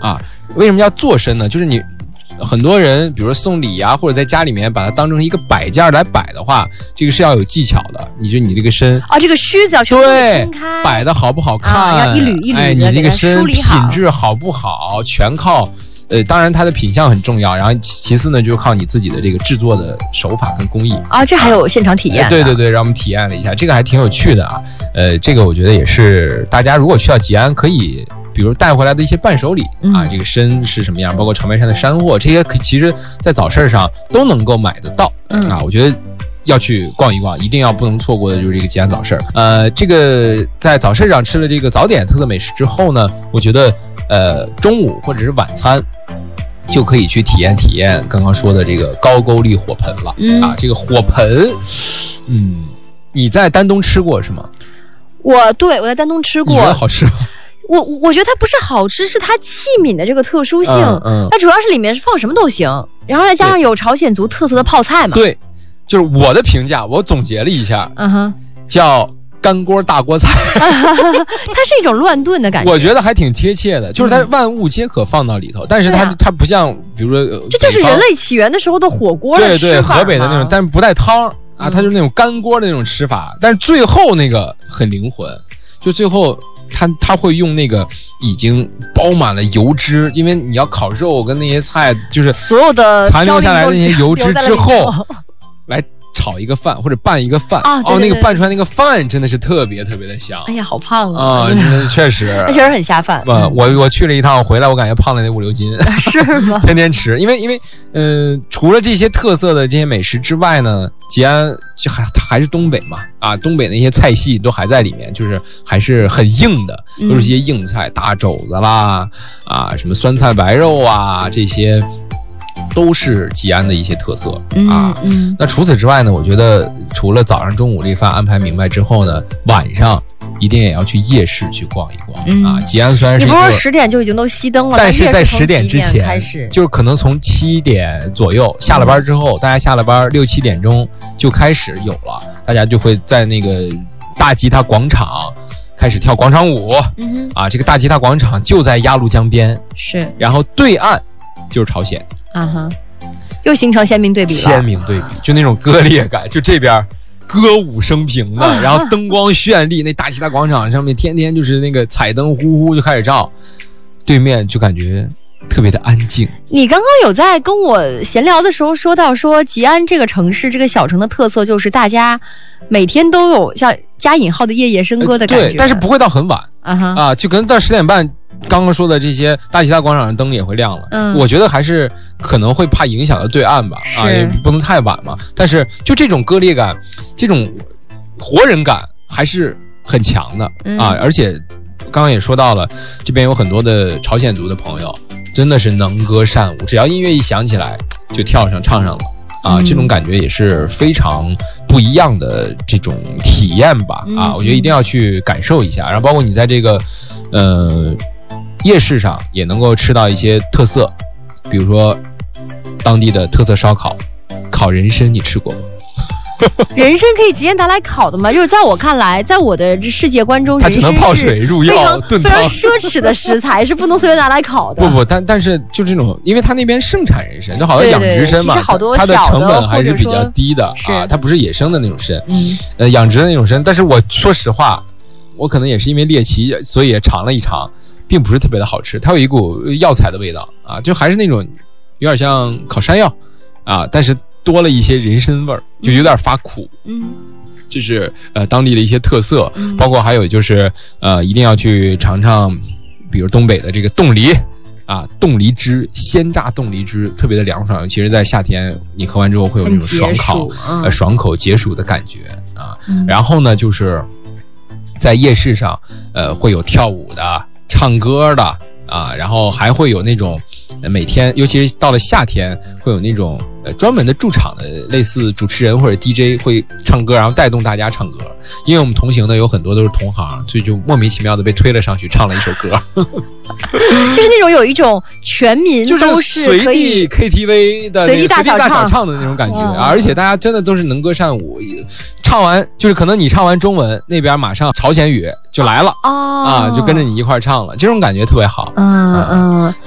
啊。为什么叫做身呢？就是你很多人比如说送礼啊，或者在家里面把它当成一个摆件来摆的话，这个是要有技巧的。你这个身这个须子要全部撑开， 摆的好不好看， 要一缕一缕的， 你这个身品质好不好，全靠当然它的品相很重要，然后其次呢就是靠你自己的这个制作的手法跟工艺这还有现场体验对，让我们体验了一下，这个还挺有趣的啊。这个我觉得也是大家如果去到吉安可以比如带回来的一些伴手礼这个参是什么样，包括长白山的山货，这些其实在早市上都能够买得到我觉得要去逛一逛，一定要不能错过的就是这个吉安早市。这个在早市上吃了这个早点特色美食之后呢，我觉得中午或者是晚餐就可以去体验刚刚说的这个高句丽火盆了这个火盆你在丹东吃过是吗？我在丹东吃过。 你觉得好吃吗？ 我觉得它不是好吃，是它器皿的这个特殊性它主要是里面是放什么都行，然后再加上有朝鲜族特色的泡菜嘛。 对，就是我的评价，我总结了一下叫干锅大锅菜它是一种乱炖的感觉， 我觉得还挺贴切的，就是它万物皆可放到里头但是它不像比如说这就是人类起源的时候的火锅的吃法， 对河北的那种，但是不带汤它就是那种干锅的那种吃法，但是最后那个很灵魂，就最后它会用那个已经包满了油脂，因为你要烤肉跟那些菜就是所有的残留下来的那些油脂之后来炒一个饭或者拌一个饭那个拌出来那个饭真的是特别特别的香。 哎呀好胖确实那确实很下饭我去了一趟回来我感觉胖了那5-6斤是吗？ 天天吃，因为除了这些特色的这些美食之外呢，吉安就还是东北嘛东北那些菜系都还在里面，就是还是很硬的，都是一些硬菜大肘子啦什么酸菜白肉这些都是吉安的一些特色那除此之外呢，我觉得除了早上中午这饭安排明白之后呢，晚上一定也要去夜市去逛一逛吉安虽然是你不是10点就已经都熄灯了， 但是在10点之前开始，就是可能从7点左右下了班之后大家下了班6-7点钟就开始有了，大家就会在那个大吉他广场开始跳广场舞这个大吉他广场就在鸭绿江边， 是， 然后对岸就是朝鲜又形成鲜明对比了， 就那种割裂感，就这边歌舞升平的然后灯光绚丽，那大吉他广场上面天天就是那个彩灯呼呼就开始照，对面就感觉特别的安静。 你刚刚有在跟我闲聊的时候说到说吉安这个城市这个小城的特色就是大家每天都有像加引号的夜夜笙歌的感觉， 对，但是不会到很晚就可能到10点半刚刚说的这些大吉他广场的灯也会亮了我觉得还是可能会怕影响到对岸吧也不能太晚嘛，但是就这种割裂感这种活人感还是很强的而且刚刚也说到了这边有很多的朝鲜族的朋友真的是能歌善舞，只要音乐一响起来就跳上唱上了这种感觉也是非常不一样的这种体验吧我觉得一定要去感受一下，然后包括你在这个夜市上也能够吃到一些特色，比如说当地的特色烧烤，烤人参你吃过吗？ 人参可以直接拿来烤的吗？就是在我看来，在我的世界观中， 它只能泡水入药炖汤， 非常奢侈的食材，是不能随便拿来烤的。 不，但是就这种，因为它那边盛产人参，就好多养殖参嘛，它的成本还是比较低的它不是野生的那种参，养殖的那种参。但是我说实话，我可能也是因为猎奇，所以也尝了一尝。并不是特别的好吃，它有一股药材的味道就还是那种有点像烤山药但是多了一些人参味儿，就有点发苦这是当地的一些特色包括还有就是一定要去尝尝比如东北的这个冻梨冻梨汁，鲜榨冻梨汁特别的凉爽，其实在夏天你喝完之后会有那种爽口解暑的感觉然后呢就是在夜市上会有跳舞的唱歌的然后还会有那种每天尤其是到了夏天会有那种专门的驻场的类似主持人或者 DJ 会唱歌，然后带动大家唱歌，因为我们同行的有很多都是同行，所以就莫名其妙的被推了上去唱了一首歌就是那种有一种全民都是随地 KTV 的随地大小唱的那种感觉而且大家真的都是能歌善舞，唱完就是可能你唱完中文那边马上朝鲜语就来了就跟着你一块唱了，这种感觉特别好